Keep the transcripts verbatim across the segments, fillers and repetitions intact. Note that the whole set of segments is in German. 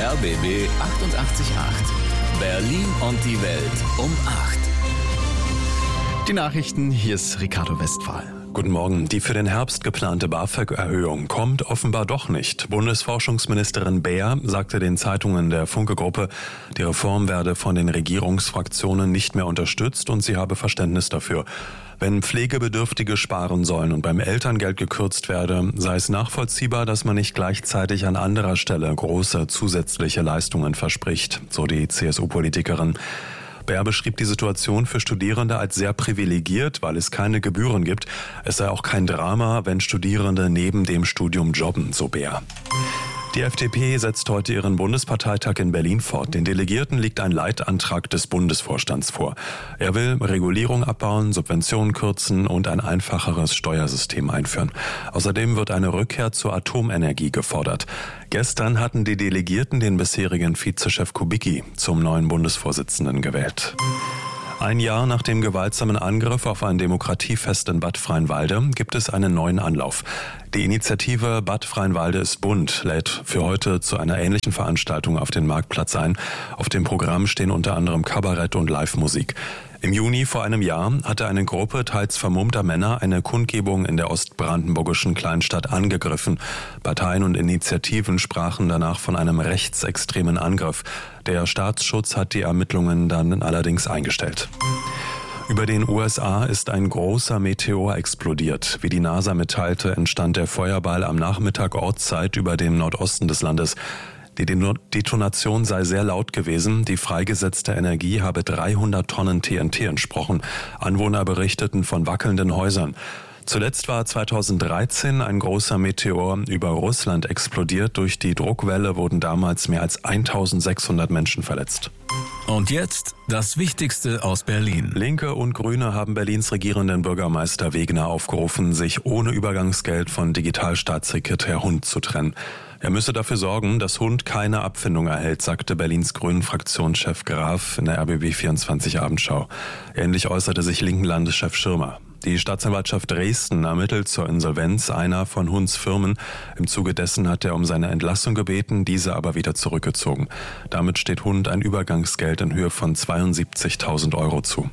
R B B achtundachtzig Komma acht. Berlin und die Welt um acht. Die Nachrichten, hier ist Ricardo Westphal. Guten Morgen. Die für den Herbst geplante BAföG-Erhöhung kommt offenbar doch nicht. Bundesforschungsministerin Beer sagte den Zeitungen der Funke-Gruppe, die Reform werde von den Regierungsfraktionen nicht mehr unterstützt und sie habe Verständnis dafür. Wenn Pflegebedürftige sparen sollen und beim Elterngeld gekürzt werde, sei es nachvollziehbar, dass man nicht gleichzeitig an anderer Stelle große zusätzliche Leistungen verspricht, so die C S U-Politikerin. Beer beschrieb die Situation für Studierende als sehr privilegiert, weil es keine Gebühren gibt. Es sei auch kein Drama, wenn Studierende neben dem Studium jobben, so Beer. Die F D P setzt heute ihren Bundesparteitag in Berlin fort. Den Delegierten liegt ein Leitantrag des Bundesvorstands vor. Er will Regulierung abbauen, Subventionen kürzen und ein einfacheres Steuersystem einführen. Außerdem wird eine Rückkehr zur Atomenergie gefordert. Gestern hatten die Delegierten den bisherigen Vizechef Kubicki zum neuen Bundesvorsitzenden gewählt. Ein Jahr nach dem gewaltsamen Angriff auf ein Demokratiefest in Bad Freienwalde gibt es einen neuen Anlauf. Die Initiative Bad Freienwalde ist bunt lädt für heute zu einer ähnlichen Veranstaltung auf den Marktplatz ein. Auf dem Programm stehen unter anderem Kabarett und Live-Musik. Im Juni vor einem Jahr hatte eine Gruppe teils vermummter Männer eine Kundgebung in der ostbrandenburgischen Kleinstadt angegriffen. Parteien und Initiativen sprachen danach von einem rechtsextremen Angriff. Der Staatsschutz hat die Ermittlungen dann allerdings eingestellt. Über den U S A ist ein großer Meteor explodiert. Wie die NASA mitteilte, entstand der Feuerball am Nachmittag Ortszeit über dem Nordosten des Landes. Die Detonation sei sehr laut gewesen. Die freigesetzte Energie habe dreihundert Tonnen T N T entsprochen. Anwohner berichteten von wackelnden Häusern. Zuletzt war zweitausenddreizehn ein großer Meteor über Russland explodiert. Durch die Druckwelle wurden damals mehr als eintausendsechshundert Menschen verletzt. Und jetzt das Wichtigste aus Berlin. Linke und Grüne haben Berlins regierenden Bürgermeister Wegener aufgerufen, sich ohne Übergangsgeld von Digitalstaatssekretär Hund zu trennen. Er müsse dafür sorgen, dass Hund keine Abfindung erhält, sagte Berlins Grünen-Fraktionschef Graf in der R B B vierundzwanzig Abendschau. Ähnlich äußerte sich linken Landeschef Schirmer. Die Staatsanwaltschaft Dresden ermittelt zur Insolvenz einer von Hunds Firmen. Im Zuge dessen hat er um seine Entlassung gebeten, diese aber wieder zurückgezogen. Damit steht Hund ein Übergangsgeld in Höhe von zweiundsiebzigtausend Euro zu.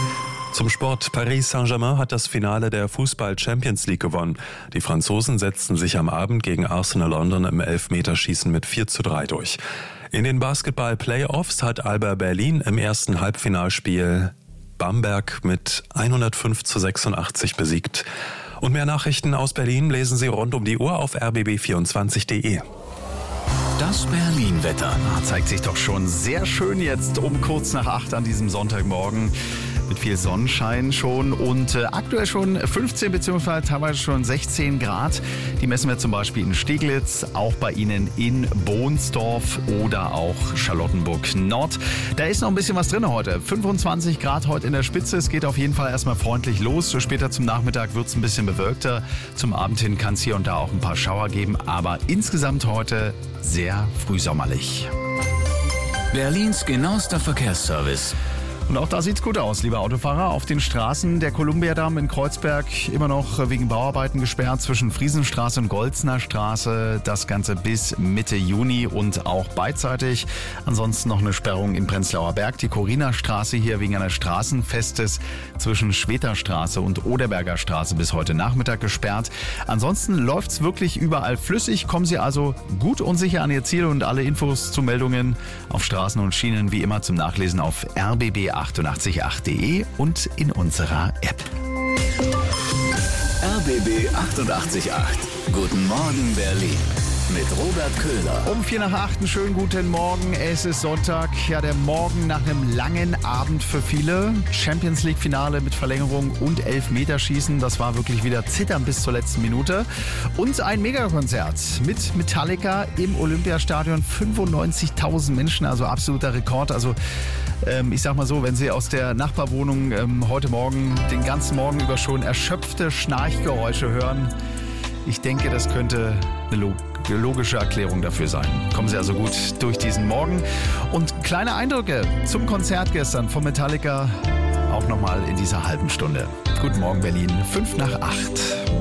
Zum Sport. Paris Saint-Germain hat das Finale der Fußball-Champions League gewonnen. Die Franzosen setzten sich am Abend gegen Arsenal London im Elfmeterschießen mit vier zu drei durch. In den Basketball-Playoffs hat Alba Berlin im ersten Halbfinalspiel Bamberg mit hundertfünf zu sechsundachtzig besiegt. Und mehr Nachrichten aus Berlin lesen Sie rund um die Uhr auf r b b vierundzwanzig punkt de. Das Berlin-Wetter Zeigt sich doch schon sehr schön jetzt um kurz nach acht an diesem Sonntagmorgen. Mit viel Sonnenschein schon und äh, aktuell schon fünfzehn bzw. teilweise schon sechzehn Grad. Die messen wir zum Beispiel in Steglitz, auch bei Ihnen in Bohnsdorf oder auch Charlottenburg Nord. Da ist noch ein bisschen was drin heute. fünfundzwanzig Grad heute in der Spitze. Es geht auf jeden Fall erstmal freundlich los. Später zum Nachmittag wird es ein bisschen bewölkter. Zum Abend hin kann es hier und da auch ein paar Schauer geben. Aber insgesamt heute sehr frühsommerlich. Berlins genauester Verkehrsservice. Und auch da sieht's gut aus, liebe Autofahrer. Auf den Straßen der Kolumbiadamm in Kreuzberg immer noch wegen Bauarbeiten gesperrt zwischen Friesenstraße und Golzner Straße. Das Ganze bis Mitte Juni und auch beidseitig. Ansonsten noch eine Sperrung in Prenzlauer Berg. Die Corina-Straße hier wegen eines Straßenfestes zwischen Schweterstraße und Oderberger Straße bis heute Nachmittag gesperrt. Ansonsten läuft's wirklich überall flüssig. Kommen Sie also gut und sicher an Ihr Ziel und alle Infos zu Meldungen auf Straßen und Schienen wie immer zum Nachlesen auf r b b achtundachtzig Komma acht punkt de und in unserer App. R B B achtundachtzig Komma acht. Guten Morgen Berlin. Mit Robert Köhler. Um vier nach acht, einen schönen guten Morgen. Es ist Sonntag. Ja, der Morgen nach einem langen Abend für viele. Champions League Finale mit Verlängerung und Elfmeterschießen. Das war wirklich wieder zittern bis zur letzten Minute. Und ein Megakonzert mit Metallica im Olympiastadion. fünfundneunzigtausend Menschen, also absoluter Rekord. Also ähm, ich sag mal so, wenn Sie aus der Nachbarwohnung ähm, heute Morgen den ganzen Morgen über schon erschöpfte Schnarchgeräusche hören, ich denke, das könnte eine logische Erklärung dafür sein. Kommen Sie also gut durch diesen Morgen. Und kleine Eindrücke zum Konzert gestern von Metallica auch nochmal in dieser halben Stunde. Guten Morgen Berlin, fünf nach acht.